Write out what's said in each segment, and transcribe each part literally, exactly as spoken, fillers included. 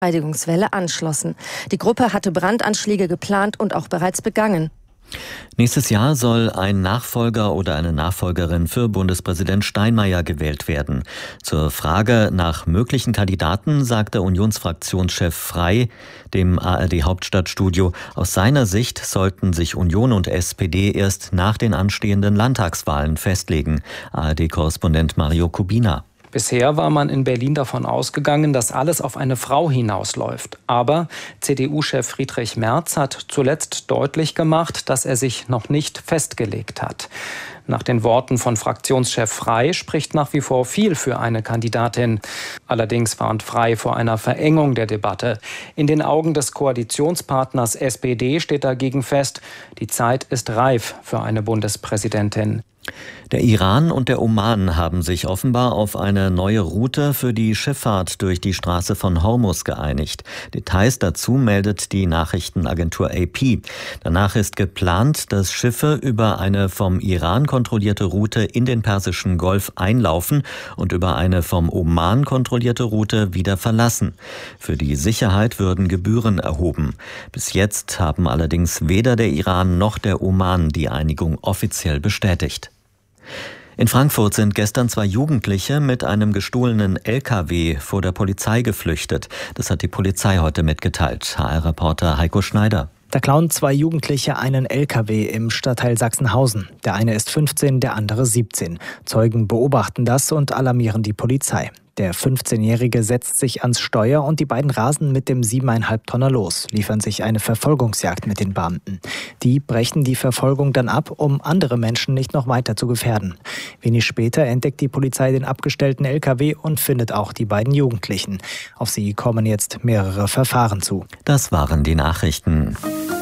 Verteidigungswelle anschlossen. Die Gruppe hatte Brandanschläge geplant und auch bereits begangen. Nächstes Jahr soll ein Nachfolger oder eine Nachfolgerin für Bundespräsident Steinmeier gewählt werden. Zur Frage nach möglichen Kandidaten sagte Unionsfraktionschef Frey dem A R D-Hauptstadtstudio, aus seiner Sicht sollten sich Union und S P D erst nach den anstehenden Landtagswahlen festlegen. A R D-Korrespondent Mario Kubina. Bisher war man in Berlin davon ausgegangen, dass alles auf eine Frau hinausläuft. Aber C D U-Chef Friedrich Merz hat zuletzt deutlich gemacht, dass er sich noch nicht festgelegt hat. Nach den Worten von Fraktionschef Frey spricht nach wie vor viel für eine Kandidatin. Allerdings warnt Frey vor einer Verengung der Debatte. In den Augen des Koalitionspartners S P D steht dagegen fest, die Zeit ist reif für eine Bundespräsidentin. Der Iran und der Oman haben sich offenbar auf eine neue Route für die Schifffahrt durch die Straße von Hormuz geeinigt. Details dazu meldet die Nachrichtenagentur A P. Danach ist geplant, dass Schiffe über eine vom Iran kontrollierte Route in den Persischen Golf einlaufen und über eine vom Oman kontrollierte Route wieder verlassen. Für die Sicherheit würden Gebühren erhoben. Bis jetzt haben allerdings weder der Iran noch der Oman die Einigung offiziell bestätigt. In Frankfurt sind gestern zwei Jugendliche mit einem gestohlenen L K W vor der Polizei geflüchtet. Das hat die Polizei heute mitgeteilt. H R-Reporter Heiko Schneider. Da klauen zwei Jugendliche einen L K W im Stadtteil Sachsenhausen. Der eine ist fünfzehn, der andere siebzehn. Zeugen beobachten das und alarmieren die Polizei. Der fünfzehnjährige setzt sich ans Steuer und die beiden rasen mit dem siebeneinhalb Tonner los, liefern sich eine Verfolgungsjagd mit den Beamten. Die brechen die Verfolgung dann ab, um andere Menschen nicht noch weiter zu gefährden. Wenig später entdeckt die Polizei den abgestellten L K W und findet auch die beiden Jugendlichen. Auf sie kommen jetzt mehrere Verfahren zu. Das waren die Nachrichten.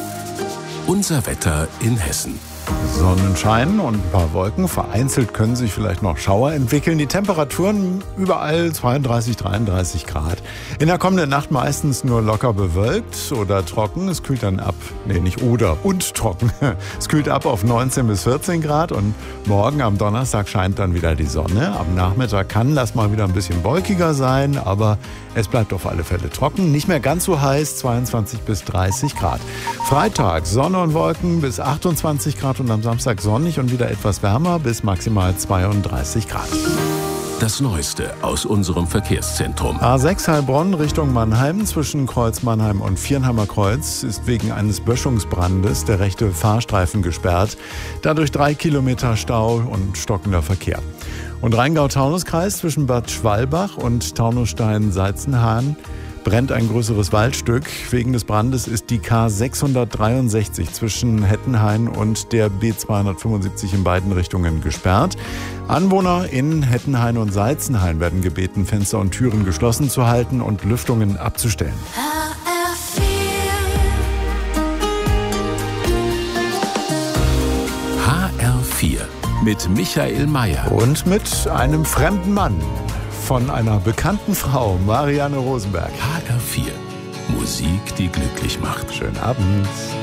Unser Wetter in Hessen. Sonnenschein und ein paar Wolken. Vereinzelt können sich vielleicht noch Schauer entwickeln. Die Temperaturen überall zweiunddreißig, dreiunddreißig Grad. In der kommenden Nacht meistens nur locker bewölkt oder trocken. Es kühlt dann ab, nee, nicht oder, und trocken. Es kühlt ab auf neunzehn bis vierzehn Grad und morgen am Donnerstag scheint dann wieder die Sonne. Am Nachmittag kann das mal wieder ein bisschen wolkiger sein, aber es bleibt auf alle Fälle trocken. Nicht mehr ganz so heiß, zweiundzwanzig bis dreißig Grad. Freitag Sonne und Wolken bis achtundzwanzig Grad und am Samstag sonnig und wieder etwas wärmer bis maximal zweiunddreißig Grad. Das Neueste aus unserem Verkehrszentrum. A sechs Heilbronn Richtung Mannheim zwischen Kreuz Mannheim und Viernheimer Kreuz ist wegen eines Böschungsbrandes der rechte Fahrstreifen gesperrt. Dadurch drei Kilometer Stau und stockender Verkehr. Und Rheingau-Taunus-Kreis zwischen Bad Schwalbach und Taunusstein-Salzenhahn brennt ein größeres Waldstück. Wegen des Brandes ist die K sechshundertdreiundsechzig zwischen Hettenhain und der B zweihundertfünfundsiebzig in beiden Richtungen gesperrt. Anwohner in Hettenhain und Salzenhain werden gebeten, Fenster und Türen geschlossen zu halten und Lüftungen abzustellen. H R vier mit Michael Mayer. Und mit einem fremden Mann. Von einer bekannten Frau, Marianne Rosenberg. H R vier. Musik, die glücklich macht. Schönen Abend.